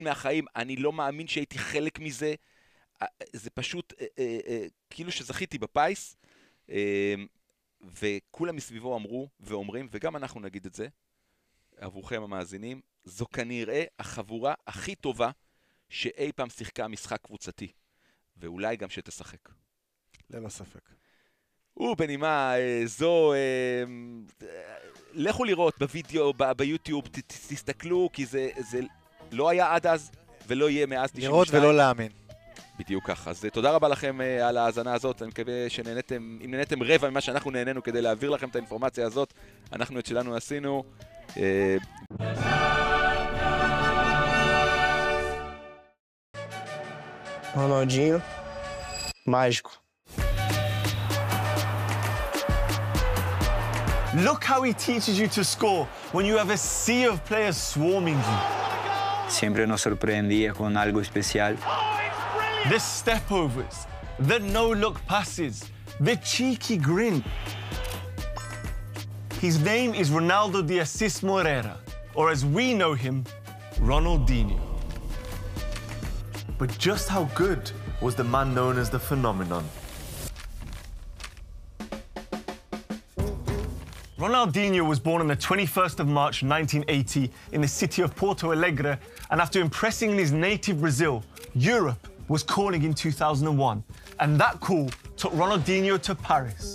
מהחיים, אני לא מאמין שהייתי חלק מזה, זה פשוט כאילו שזכיתי בפיס, וכולם מסביבו אמרו ואומרים, וגם אנחנו נגיד את זה, עבורכם המאזינים, זו כנראה החבורה הכי טובה שאי פעם שיחקה משחק קבוצתי, ואולי גם שתשחק. ללא ספק. ובנימה זו, לכו לראות בווידאו, ביוטיוב, תסתכלו, כי זה לא היה עד אז, ולא יהיה מאז 92. לראות ולא להאמין. בדיוק ככה. אז תודה רבה לכם על ההאזנה הזאת, אני מקווה שנהנתם, אם נהנתם רבע ממה שאנחנו נהנינו כדי להעביר לכם את האינפורמציה הזאת, אנחנו את שלנו עשינו. Ronaldinho, mágico. Look how he teaches you to score when you have a sea of players swarming you. Siempre nos sorprendía con algo especial. The stepovers, the no-look passes, the cheeky grin. His name is Ronaldo de Assis Moreira, or as we know him, Ronaldinho. But just how good was the man known as the Phenomenon? Ronaldinho was born on the 21st of March 1980 in the city of Porto Alegre, and after impressing in his native Brazil, Europe was calling in 2001, and that call took Ronaldinho to Paris.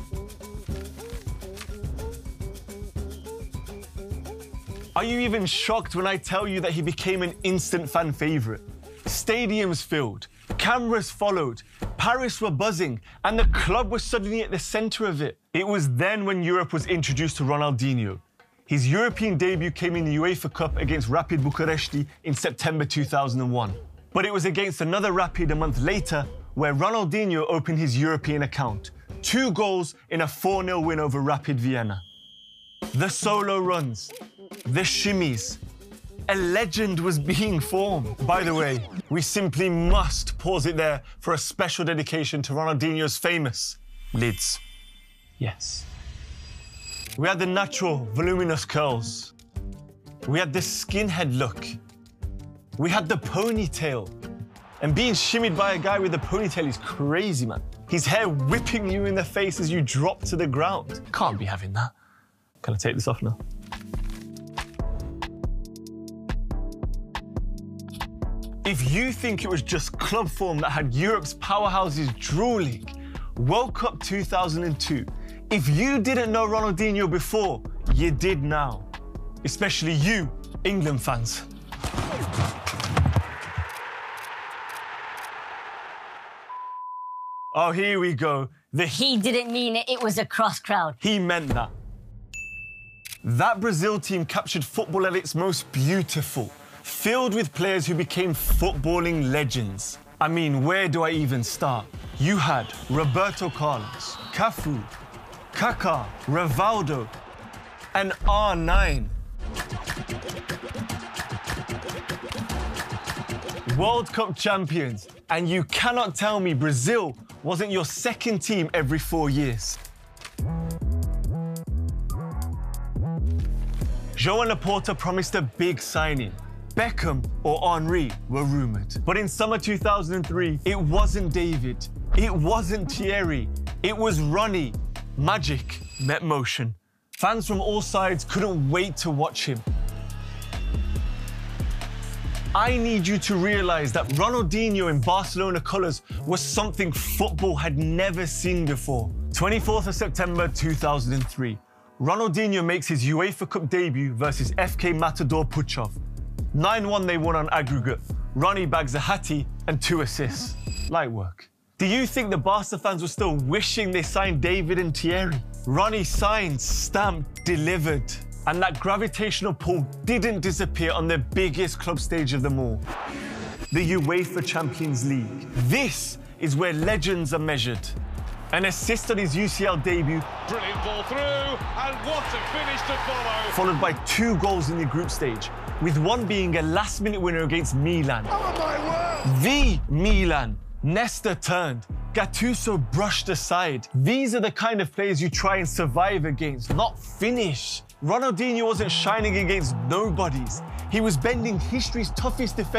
Are you even shocked when I tell you that he became an instant fan favorite? Stadiums filled, cameras followed, Paris were buzzing, and the club was suddenly at the center of it. It was then when Europe was introduced to Ronaldinho. His European debut came in the UEFA Cup against Rapid Bucharesti in September 2001. But it was against another Rapid a month later where Ronaldinho opened his European account. 2 goals in a 4-0 win over Rapid Vienna. The solo runs, the shimmies. A legend was being formed. By the way, we simply must pause it there for a special dedication to Ronaldinho's famous lids. Yes. We had the natural, voluminous curls. We had the skinhead look. We had the ponytail. And being shimmied by a guy with a ponytail is crazy, man. His hair whipping you in the face as you drop to the ground. Can't be having that. Can I take this off now? If you think it was just club form that had Europe's powerhouses drooling, World Cup 2002, if you didn't know Ronaldinho before, you did now. Especially you, England fans. Oh, here we go. He didn't mean it, it was a cross crowd. He meant that. That Brazil team captured football at its most beautiful, filled with players who became footballing legends. I mean, where do I even start? You had Roberto Carlos, Cafu, Kaká, Rivaldo, and R9. World Cup champions, and you cannot tell me Brazil wasn't your second team every 4 years. João Laporta promised a big signing. Beckham or Henry were rumoured. But in summer 2003, it wasn't David, it wasn't Thierry, it was Ronnie. Magic met motion. Fans from all sides couldn't wait to watch him. I need you to realise that Ronaldinho in Barcelona colours was something football had never seen before. 24th of September 2003. Ronaldinho makes his UEFA Cup debut versus FK Matador Puchov. 9-1 they won on aggregate. Ronnie bags a hattie and 2 assists. Light work. Do you think the Barca fans were still wishing they signed David and Thierry? Ronnie signed, stamped, delivered. And that gravitational pull didn't disappear on the biggest club stage of them all. The UEFA Champions League. This is where legends are measured. An assist on his UCL debut. Brilliant ball through, and what a finish to follow. Followed by 2 goals in the group stage, with one being a last-minute winner against Milan. Oh my word! The Milan. Nesta turned. Gattuso brushed aside. These are the kind of players you try and survive against, not finish. Ronaldinho wasn't shining against nobodies. He was bending history's toughest defenders.